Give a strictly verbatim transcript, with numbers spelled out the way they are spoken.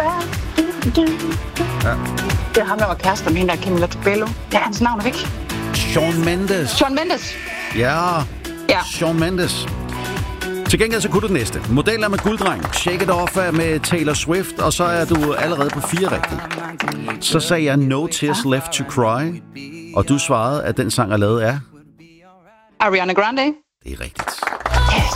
Ja. Det er ham, der var kærester med hende, der Camilla Cabello. Ja, hans navn er væk. Shawn Mendes. Shawn Mendes. Ja, Ja. Shawn Mendes. Til gengæld så kunne du det næste. Modeller med gulddreng. Shake It Off med Taylor Swift. Og så er du allerede på fire rigtige. Så sagde jeg No Tears Left to Cry. Og du svarede, at den sang er lavet af Ariana Grande. Det er rigtigt.